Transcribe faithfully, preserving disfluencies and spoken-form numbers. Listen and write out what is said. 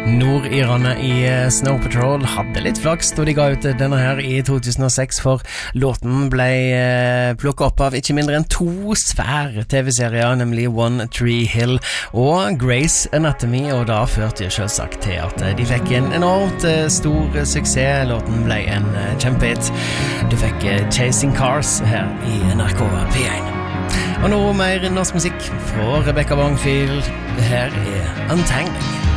Nordirerne i Snow Patrol hadde litt flaks da de ga ut denne her i to tusen og seks, for låten ble plukket opp av ikke mindre enn to svære T V-serier, nemlig One Tree Hill og Grey's Anatomy, og da førte jo selvsagt til at de fikk en enormt stor suksess. Låten ble en kjempehit. Du fikk Chasing Cars her i N R K P én. Og nå mer norsk musikk fra Rebecca Bongfield. Her er Untangling.